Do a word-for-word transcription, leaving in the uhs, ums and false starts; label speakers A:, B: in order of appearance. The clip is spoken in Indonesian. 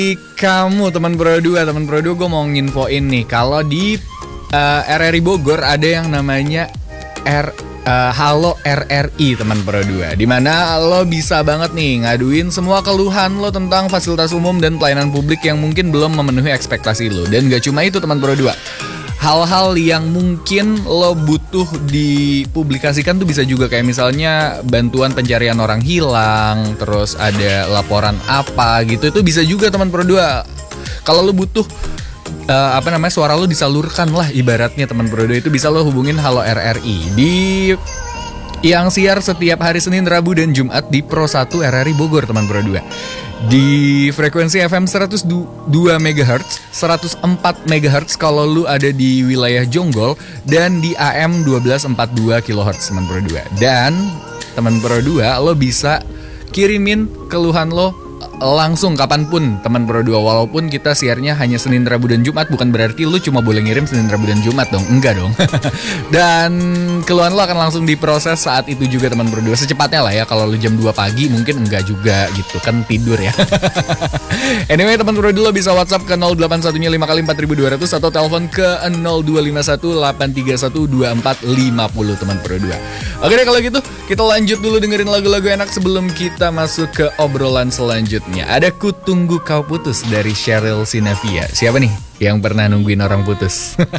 A: Kamu teman Pro dua, teman Pro dua gue mau nginfoin nih. Kalau di uh, R R I Bogor ada yang namanya R uh, Halo R R I teman Pro dua, dimana lo bisa banget nih ngaduin semua keluhan lo tentang fasilitas umum dan pelayanan publik yang mungkin belum memenuhi ekspektasi lo. Dan gak cuma itu teman Pro dua, hal-hal yang mungkin lo butuh dipublikasikan tuh bisa juga, kayak misalnya bantuan pencarian orang hilang, terus ada laporan apa gitu, itu bisa juga teman Pro dua. Kalau lo butuh uh, apa namanya suara lo disalurkan lah ibaratnya teman Pro dua, itu bisa lo hubungin Halo R R I di yang siar setiap hari Senin, Rabu, dan Jumat di Pro satu R R I Bogor teman Pro dua. Di frekuensi F M seratus dua megahertz, seratus empat megahertz kalau lu ada di wilayah Jonggol, dan di A M satu dua empat dua kilohertz teman Pro dua. Dan teman Pro dua lo bisa kirimin keluhan lo langsung kapanpun teman Pro dua, walaupun kita siarnya hanya Senin, Rabu, dan Jumat, bukan berarti lu cuma boleh ngirim Senin, Rabu, dan Jumat dong, enggak dong. Dan keluhan lo akan langsung diproses saat itu juga teman Pro dua, secepatnya lah ya. Kalau lu jam dua pagi mungkin enggak juga gitu kan, tidur ya. Anyway teman Pro dua, lo bisa WhatsApp ke nol delapan satu lima kali empat ribu dua ratus atau telepon ke nol dua lima satu delapan tiga satu dua empat lima nol teman Pro dua. Oke deh kalau gitu kita lanjut dulu dengerin lagu-lagu enak sebelum kita masuk ke obrolan selanjutnya. Ada Ku Tunggu Kau Putus dari Cheryl Sinavia. Siapa nih yang pernah nungguin orang putus?